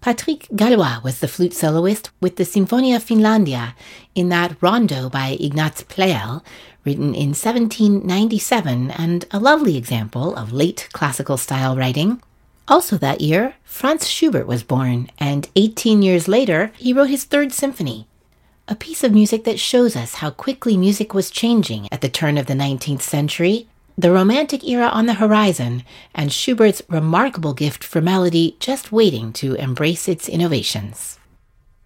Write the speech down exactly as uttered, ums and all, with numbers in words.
Patrick Gallois was the flute soloist with the Sinfonia Finlandia in that rondo by Ignaz Pleyel, written in seventeen ninety-seven, and a lovely example of late classical style writing. Also that year, Franz Schubert was born, and eighteen years later, he wrote his Third Symphony, a piece of music that shows us how quickly music was changing at the turn of the nineteenth century, the Romantic era on the horizon, and Schubert's remarkable gift for melody just waiting to embrace its innovations.